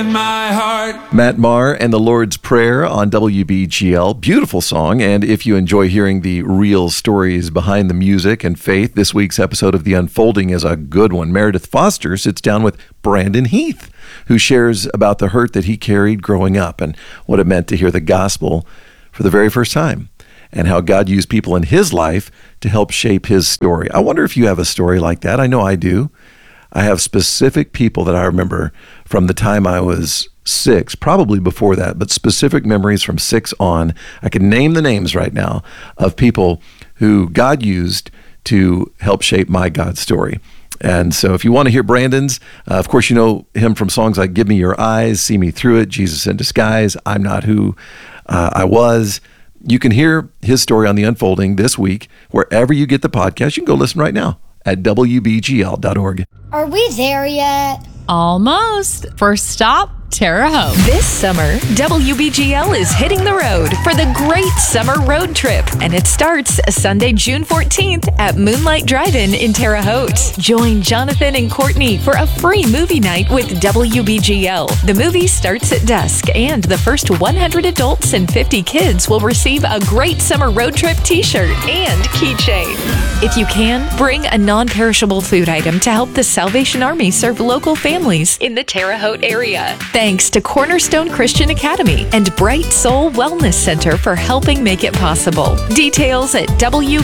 in my heart. Matt Maher and the Lord's Prayer on WBGL. Beautiful song. And if you enjoy hearing the real stories behind the music and faith, this week's episode of The Unfolding is a good one. Meredith Foster sits down with Brandon Heath, who shares about the hurt that he carried growing up and what it meant to hear the gospel for the very first time, and how God used people in his life to help shape his story. I wonder if you have a story like that. I know I do. I have specific people that I remember from the time I was 6, probably before that, but specific memories from 6 on. I can name the names right now of people who God used to help shape my God story. And so if you want to hear Brandon's, of course, you know him from songs like Give Me Your Eyes, See Me Through It, Jesus in Disguise, I'm Not Who I Was. You can hear his story on The Unfolding this week, wherever you get the podcast. You can go listen right now at WBGL.org. Are we there yet? Almost. First stop, Terre Haute. This summer, WBGL is hitting the road for the Great Summer Road Trip, and it starts Sunday, June 14th at Moonlight Drive-In in Terre Haute. Join Jonathan and Courtney for a free movie night with WBGL. The movie starts at dusk, and the first 100 adults and 50 kids will receive a Great Summer Road Trip t-shirt and keychain. If you can, bring a non-perishable food item to help the Salvation Army serve local families in the Terre Haute area. Thanks to Cornerstone Christian Academy and Bright Soul Wellness Center for helping make it possible. Details at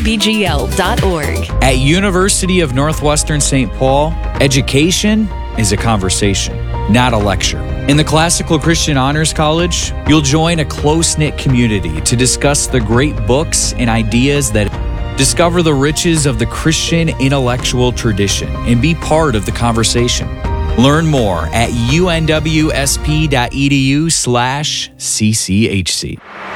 WBGL.org. At University of Northwestern St. Paul, education is a conversation, not a lecture. In the Classical Christian Honors College, you'll join a close-knit community to discuss the great books and ideas that discover the riches of the Christian intellectual tradition and be part of the conversation. Learn more at unwsp.edu/cchc.